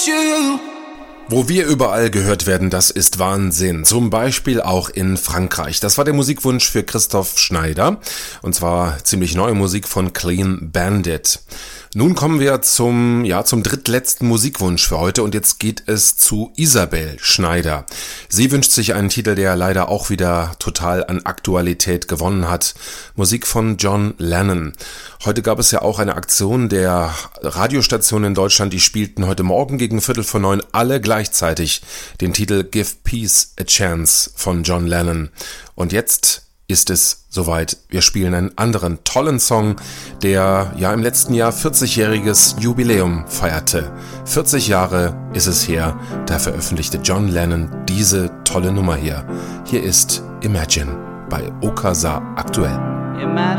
Wo wir überall gehört werden, das ist Wahnsinn. Zum Beispiel auch in Frankreich. Das war der Musikwunsch für Christoph Schneider. Und zwar ziemlich neue Musik von Clean Bandit. Nun kommen wir zum drittletzten Musikwunsch für heute und jetzt geht es zu Isabel Schneider. Sie wünscht sich einen Titel, der leider auch wieder total an Aktualität gewonnen hat. Musik von John Lennon. Heute gab es ja auch eine Aktion der Radiostationen in Deutschland, die spielten heute Morgen gegen 8:45 alle gleichzeitig den Titel Give Peace a Chance von John Lennon. Und jetzt ist es soweit. Wir spielen einen anderen tollen Song, der ja im letzten Jahr 40-jähriges Jubiläum feierte. 40 Jahre ist es her, da veröffentlichte John Lennon diese tolle Nummer hier. Hier ist Imagine bei Okasa aktuell. Imagine